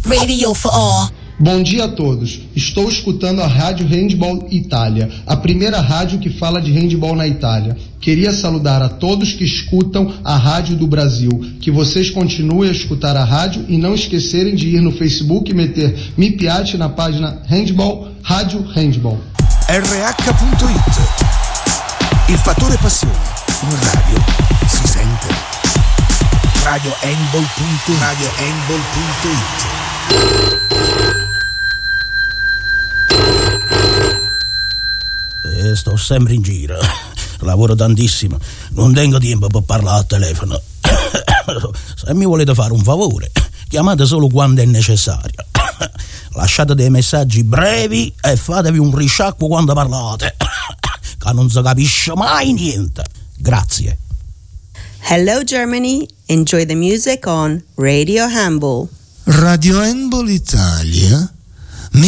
Radio for all. Bom dia a todos. Estou escutando a Rádio Handball Itália, a primeira rádio que fala de handball na Itália. Queria saludar a todos que escutam a Rádio do Brasil, que vocês continuem a escutar a rádio e não esquecerem de ir no Facebook e meter Mi Piace na página Handball, Rádio Handball. RH.it. Il fattore passione in radio si sente. Sto sempre in giro, lavoro tantissimo, non tengo tempo per parlare al telefono. Se mi volete fare un favore, chiamate solo quando è necessario. Lasciate dei messaggi brevi e fatevi un risciacquo quando parlate, che non si capisce mai niente. Grazie. Hello Germany, enjoy the music on Radio Handball. Radio Handball Italia